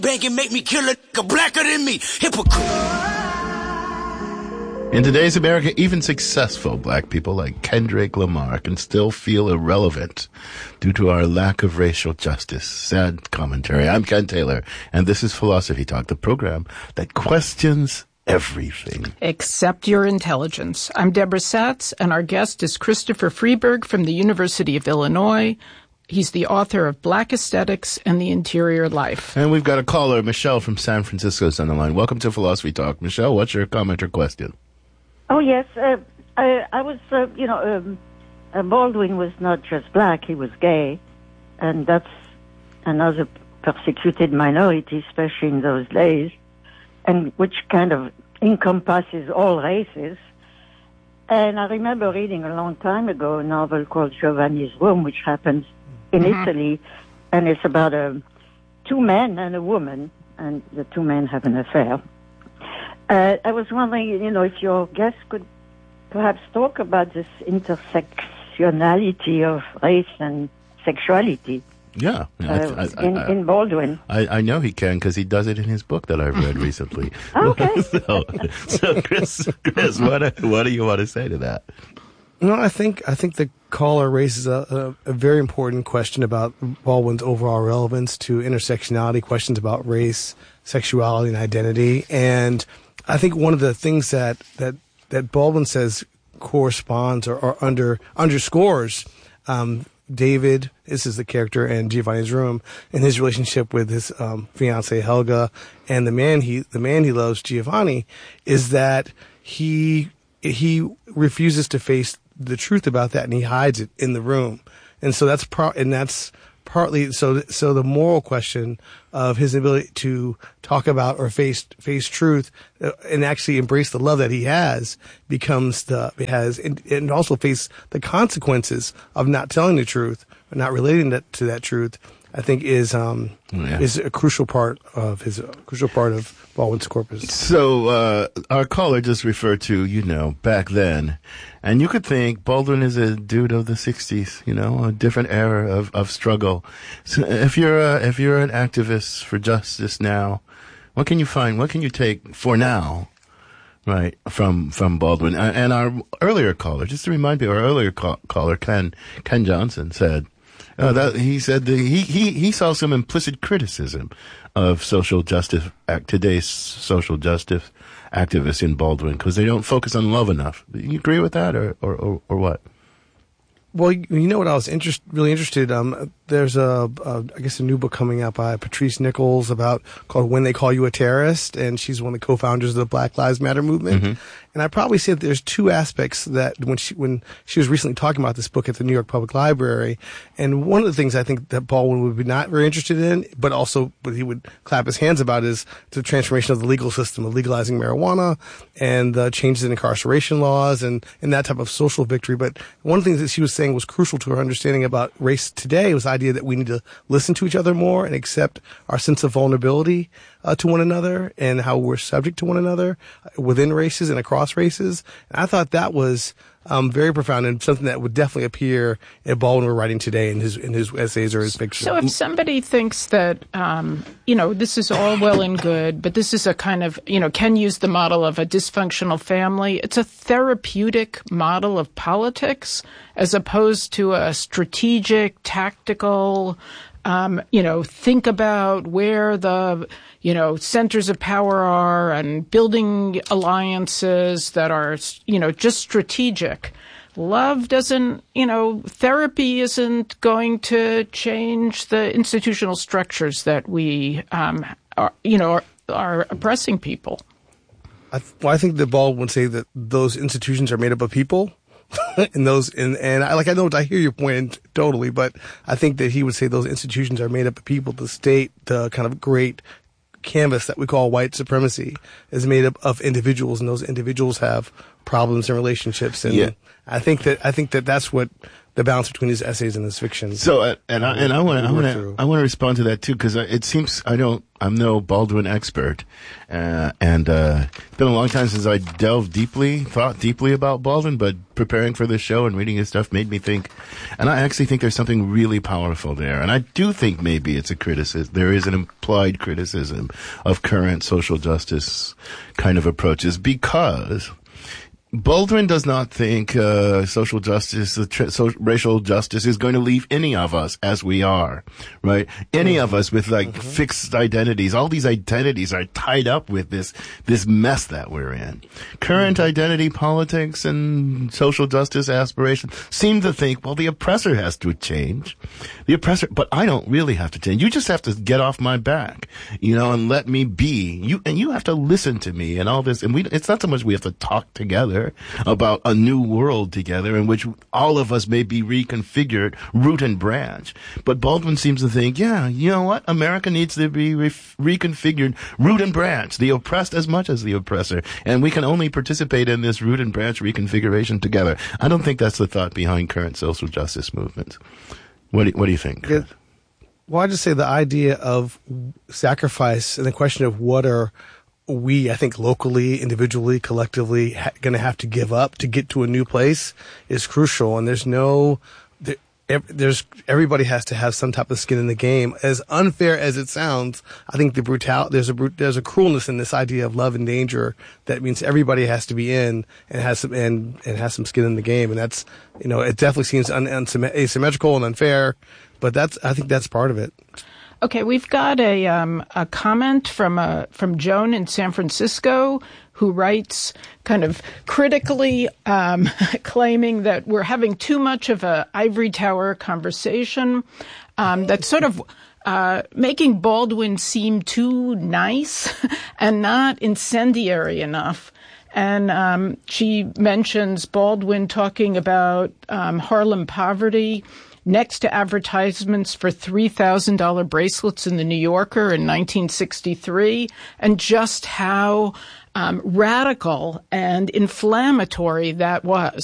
bank and make me kill a nigga blacker than me. Hypocrite. In today's America, even successful black people like Kendrick Lamar can still feel irrelevant due to our lack of racial justice. Sad commentary. I'm Ken Taylor, and this is Philosophy Talk, the program that questions everything. Except your intelligence. I'm Deborah Satz, and our guest is Christopher Freeberg from the University of Illinois. He's the author of Black Aesthetics and the Interior Life. And we've got a caller, Michelle from San Francisco, is on the line. Welcome to Philosophy Talk. Michelle, what's your comment or question? Oh, yes. I was, Baldwin was not just black, he was gay. And that's another persecuted minority, especially in those days, and which kind of encompasses all races. And I remember reading a long time ago a novel called Giovanni's Room, which happens in Italy, and it's about two men and a woman, and the two men have an affair. I was wondering, if your guest could perhaps talk about this intersectionality of race and sexuality. Yeah. In Baldwin. I know he can because he does it in his book that I've read recently. Okay. so Chris, what do you want to say to that? No, I think the caller raises a very important question about Baldwin's overall relevance to intersectionality, questions about race, sexuality, and identity. And I think one of the things that Baldwin says corresponds or underscores David, this is the character in Giovanni's Room, and his relationship with his fiancée Helga, and the man he loves, Giovanni, is that he refuses to face the truth about that, and he hides it in the room. And so that's partly so the moral question of his ability to talk about or face truth and actually embrace the love that he has and also face the consequences of not telling the truth or not relating to that truth. I think is a crucial part of Baldwin's corpus. So our caller just referred to back then, and you could think Baldwin is a dude of the '60s, a different era of struggle. So if you're an activist for justice now, what can you find? What can you take for now? Right, from Baldwin. And our earlier caller, just to remind people, our earlier caller Ken Johnson said. He said he saw some implicit criticism of social justice, today's social justice activists in Baldwin because they don't focus on love enough. Do you agree with that, or what? Well, what I was really interested. There's I guess a new book coming out by Patrice Nichols called When They Call You a Terrorist, and she's one of the co-founders of the Black Lives Matter movement. Mm-hmm. And I probably say that there's two aspects that when she was recently talking about this book at the New York Public Library, and one of the things I think that Baldwin would be not very interested in, but he would clap his hands about is the transformation of the legal system, of legalizing marijuana and the changes in incarceration laws and that type of social victory. But one of the things that she was saying was crucial to her understanding about race today was the idea that we need to listen to each other more and accept our sense of vulnerability to one another and how we're subject to one another within races and across races. And I thought that was very profound and something that would definitely appear in Baldwin we're writing today in his essays or his fiction. So if somebody thinks that, this is all well and good, but this is a kind of, Ken used the model of a dysfunctional family. It's a therapeutic model of politics as opposed to a strategic, tactical, think about where the, centers of power are and building alliances that are, just strategic. Love doesn't, therapy isn't going to change the institutional structures that we, are oppressing people. I think that Baldwin would say that those institutions are made up of people. I hear your point totally, but I think that he would say those institutions are made up of people. The state, the kind of great canvas that we call white supremacy, is made up of individuals, and those individuals have problems and relationships. And I think that that's what the balance between his essays and his fiction. So, I want to respond to that too, because it seems I'm no Baldwin expert, and it's been a long time since I thought deeply about Baldwin, but preparing for this show and reading his stuff made me think, and I actually think there's something really powerful there, and I do think maybe it's a criticism. There is an implied criticism of current social justice kind of approaches, because Baldwin does not think social justice, racial justice is going to leave any of us as we are, right? Any of us with fixed identities. All these identities are tied up with this mess that we're in. Current identity politics and social justice aspirations seem to think, well, the oppressor has to change. But I don't really have to change. You just have to get off my back, and let me be. You have to listen to me and all this. And it's not so much we have to talk together about a new world together in which all of us may be reconfigured root and branch. But Baldwin seems to think, yeah, you know what? America needs to be reconfigured root and branch, the oppressed as much as the oppressor. And we can only participate in this root and branch reconfiguration together. I don't think that's the thought behind current social justice movements. What do you think? Yeah. Well, I just say the idea of sacrifice and the question of what are we, I think, locally, individually, collectively, going to have to give up to get to a new place is crucial. And everybody has to have some type of skin in the game. As unfair as it sounds, I think there's a cruelness in this idea of love and danger that means everybody has to be in and has some skin in the game. And that's, it definitely seems asymmetrical and unfair, but I think that's part of it. Okay, we've got a comment from Joan in San Francisco, who writes kind of critically claiming that we're having too much of a ivory tower conversation that's sort of making Baldwin seem too nice and not incendiary enough. And she mentions Baldwin talking about Harlem poverty next to advertisements for $3,000 bracelets in the New Yorker in 1963, and just how radical and inflammatory that was.